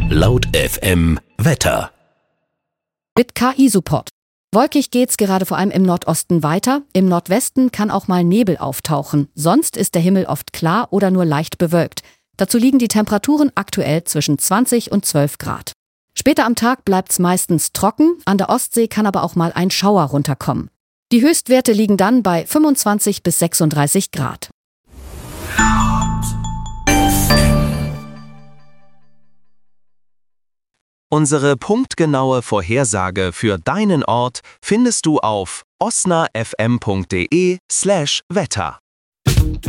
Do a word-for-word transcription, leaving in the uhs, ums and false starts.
Laut F M Wetter. Mit K I-Support. Wolkig geht's gerade vor allem im Nordosten weiter. Im Nordwesten kann auch mal Nebel auftauchen. Sonst ist der Himmel oft klar oder nur leicht bewölkt. Dazu liegen die Temperaturen aktuell zwischen zwanzig und zwölf Grad. Später am Tag bleibt's meistens trocken. An der Ostsee kann aber auch mal ein Schauer runterkommen. Die Höchstwerte liegen dann bei fünfundzwanzig bis sechsunddreißig Grad. Unsere punktgenaue Vorhersage für deinen Ort findest du auf osnafm punkt de slash Wetter.